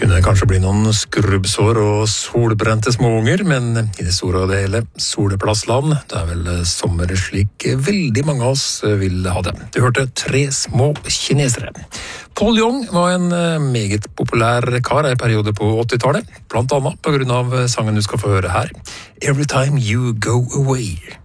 Kunne kanskje bli noen skrubbsår og solbrente småunger, men i det store og det hele soleplassland, det vel sommer slik veldig mange av oss vil ha det. Du hørte 3 små kinesere. Paul Young var en meget populær kar i periode på 80-tallet, blant annet på grunn av sangen du skal få høre her, Every Time You Go Away.